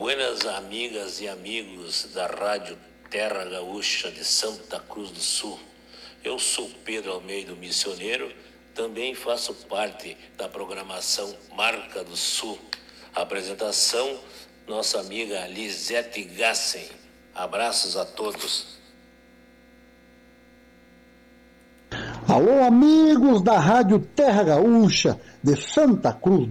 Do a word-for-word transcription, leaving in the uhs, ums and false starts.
Buenas amigas e amigos da Rádio Terra Gaúcha de Santa Cruz do Sul. Eu sou Pedro Almeida, missioneiro, também faço parte da programação Marca do Sul. Apresentação, nossa amiga Lisete Gassen. Abraços a todos. Alô, amigos da Rádio Terra Gaúcha de Santa Cruz